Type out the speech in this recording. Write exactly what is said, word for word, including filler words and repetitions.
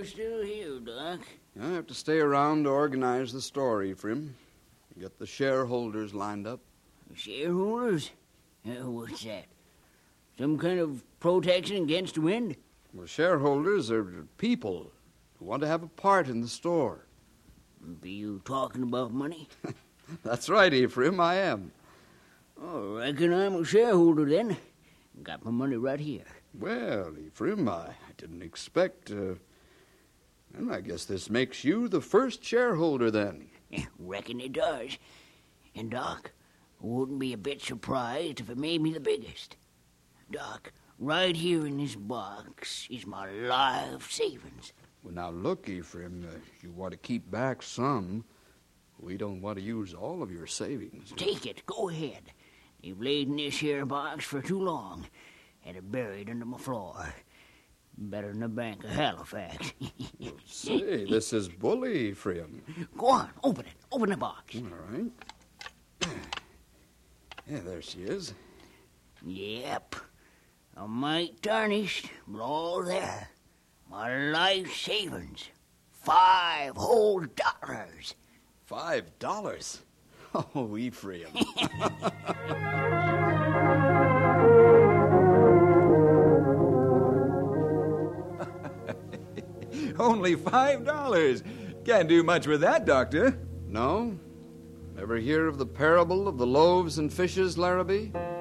you still here, Doc? I have to stay around to organize the store, Ephraim. Get the shareholders lined up. Shareholders? Uh, what's that? Some kind of protection against the wind? Well, shareholders are people who want to have a part in the store. Be you talking about money? That's right, Ephraim, I am. Oh, I reckon I'm a shareholder then. Got my money right here. Well, Ephraim, I didn't expect... Uh, well, I guess this makes you the first shareholder then. Yeah, reckon it does. And, Doc, I wouldn't be a bit surprised if it made me the biggest. Doc, right here in this box is my life savings. Well, now look, Ephraim, uh, you want to keep back some. We don't want to use all of your savings. Take it. Go ahead. You've laid in this here box for too long. Had it buried under my floor. Better than the Bank of Halifax. Well, say, this is bully, Ephraim. Go on, open it. Open the box. All right. Yeah, there she is. Yep. A mite tarnished, but all there. My life savings. Five whole dollars. Five dollars? Oh, Ephraim. Only five dollars. Can't do much with that, Doctor. No? Ever hear of the parable of the loaves and fishes, Larrabee?